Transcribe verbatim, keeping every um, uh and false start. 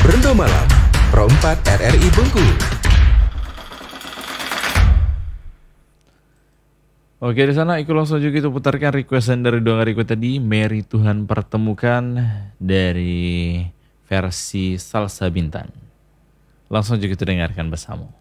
Rondo Malam, Pro empat R R I Bengkulu. Oke, di sana Iko langsung juga kita putarkan requestan dari dua request tadi, Mary Tuhan Pertemukan dari versi Salsa Bintang. Langsung juga kita dengarkan bersama.